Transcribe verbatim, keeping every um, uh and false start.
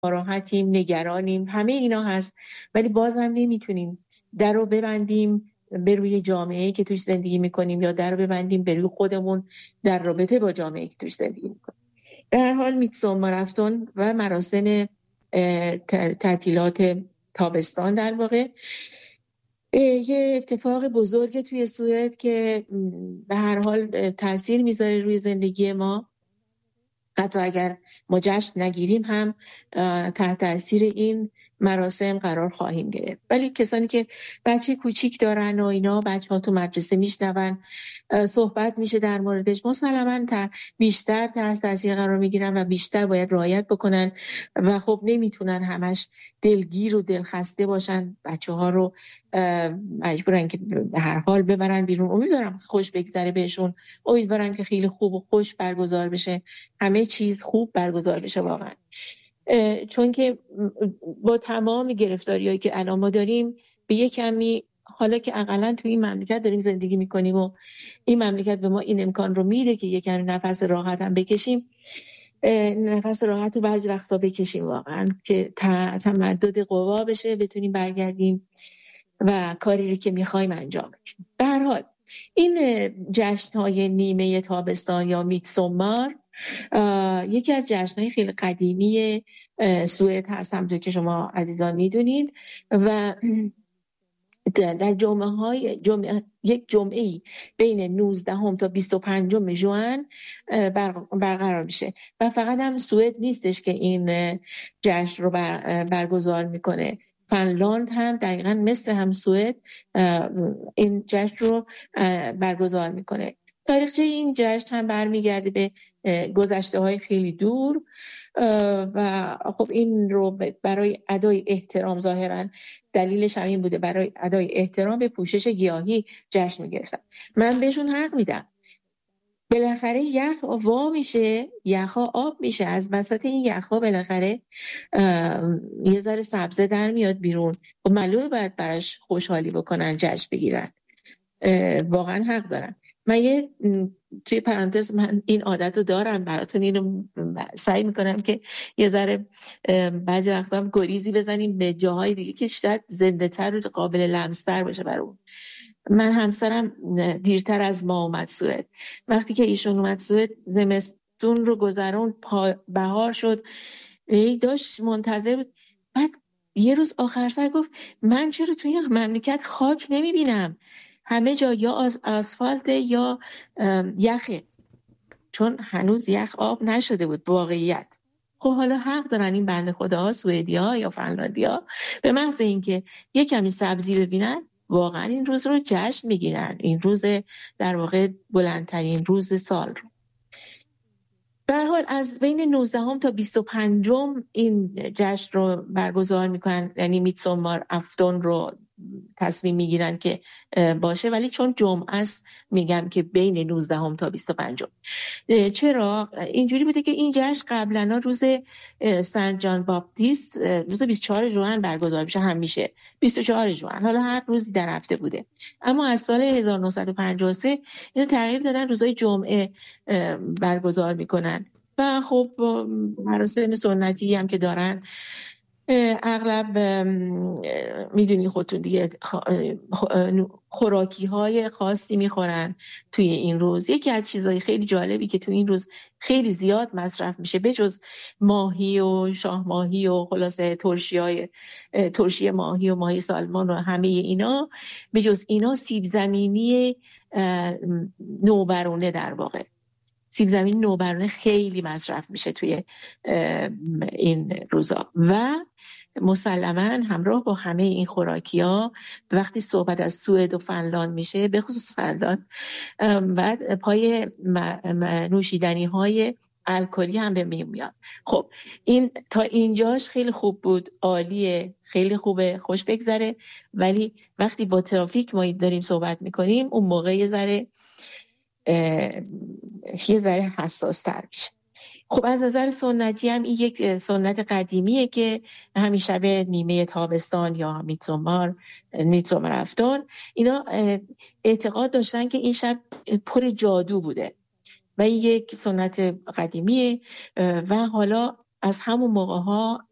ناراحتیم، نگرانیم، همه اینا هست، ولی باز هم نمیتونیم در رو ببندیم به روی جامعه‌ای که توش زندگی میکنیم یا در رو ببندیم به روی خودمون در رابطه با جامعه‌ای که توش زندگی میکنیم. به هر حال میتسومار افتون و مراسم تعطیلات تابستان در واقع یه اتفاق بزرگ توی سوئد که به هر حال تاثیر میذاره روی زندگی ما. حتی اگر ما جشن نگیریم هم تحت تاثیر این مراسم قرار خواهیم گرفت. ولی کسانی که بچه کوچیک دارن و اینا، بچه ها تو مدرسه میشنون، صحبت میشه در موردش، مسلماً بیشتر تحت تاثیر قرار میگیرن و بیشتر باید رعایت بکنن و خب نمیتونن همش دلگیر و دلخسته باشن. بچه ها رو مجبورن که به هر حال ببرن بیرون. امیدوارم خوش بگذره بهشون، امیدوارم که خیلی خوب و خوش برگزار بشه، همه چیز خوب برگزار بشه واقعا. چون که با تمام گرفتاریایی که الان ما داریم به یک کمی، حالا که اقلا تو این مملکت داریم زندگی میکنیم و این مملکت به ما این امکان رو میده که یک کمی نفس راحت هم بکشیم، نفس راحت رو بعضی وقتا بکشیم واقعا، که تمدد قوا بشه، بتونیم برگردیم و کاری رو که میخوایم انجام بدیم. به هر حال این جشن‌های نیمه تابستان یا میتسومار یکی از جشن‌های خیلی قدیمی سوئد هست، همونطور که شما عزیزان میدونید، و در جمعه های جمعه، یک جمعه‌ای بین نوزدهم تا بیست و پنجم ژوئن برقرار میشه و فقط هم سوئد نیستش که این جشن رو بر برگزار میکنه. فنلاند هم دقیقاً مثل هم سوئد این جشن رو برگزار میکنه. تاریخچه این جشن هم برمیگرده به گذشته های خیلی دور و خب این رو برای ادای احترام، ظاهراً دلیلش همین بوده، برای ادای احترام به پوشش گیاهی جشن میگرفتن. من بهشون حق میدم، بالاخره یخ وا میشه، یخا آب میشه، از وسط این یخا بالاخره یه ذره سبزه در میاد بیرون. خب معلومه باید براش خوشحالی بکنن، جشن بگیرن، واقعا حق دارن. من یه توی پرانتز من این عادت رو دارم براتون، اینو سعی میکنم که یه ذره بعضی وقتا هم گریزی بزنیم به جاهای دیگه که شاید زنده تر و قابل لمس تر باشه برامون. من همسرم دیرتر از ما اومد سوئد. وقتی که ایشون اومد سوئد زمستون رو گذرون، بهار شد، داشت منتظر بود. بعد یه روز آخر سر گفت من چرا توی این مملکت خاک نمیبینم؟ همه جا یا از آسفالت یا یخه، چون هنوز یخ آب نشده بود واقعیت. خب حالا حق دارن این بنده خداها، سوئدیا یا فنلاندیا، به محض اینکه یک کمی سبزی ببینن واقعا این روز رو جشن میگیرن، این روز در واقع بلندترین روز سال رو. به هر حال از بین نوزدهم تا بیست و پنجم این جشن رو برگزار میکنن، یعنی میتسومار افتون رو تصمیم میگیرن که باشه، ولی چون جمعه است میگم که بین نوزدهم تا بیست و پنجم. چرا اینجوری بوده که این جشن قبلا روز سنت جان باپتیست روز بیست و چهارم ژوئن برگزار میشه، همیشه بیست و چهارم ژوئن، حالا هر روزی در هفته بوده، اما از سال هزار و نهصد و پنجاه و سه اینو تغییر دادن، روزهای جمعه برگزار میکنن. و خب مراسم سنتی هم که دارن، اغلب میدونی خودتون دیگه خوراکی های خاصی میخورن توی این روز. یکی از چیزهای خیلی جالبی که توی این روز خیلی زیاد مصرف میشه، بجز ماهی و شاه ماهی و خلاصه ترشی های ترشی ماهی و ماهی سالمون و همه اینا، بجز اینا سیب زمینی نوبرونه، در واقع سیب زمینی نوبرونه خیلی مصرف میشه توی این روزا. و مسلماً همراه با همه این خوراکی‌ها وقتی صحبت از سوئد و فنلاند میشه، به خصوص فنلاند، بعد پای نوشیدنی‌های الکلی هم به میاد. خب این تا اینجاش خیلی خوب بود، عالیه، خیلی خوبه، خوش بگذره. ولی وقتی با ترافیک ما داریم صحبت میکنیم، اون موقع یه ذره یه ذره حساس تر میشه. خب از نظر سنتی هم این یک سنت قدیمیه که همین شب نیمه تابستان یا میتسومار میتسومار افتون، اینا اعتقاد داشتن که این شب پر جادو بوده و این یک سنت قدیمیه و حالا از همون موقع ها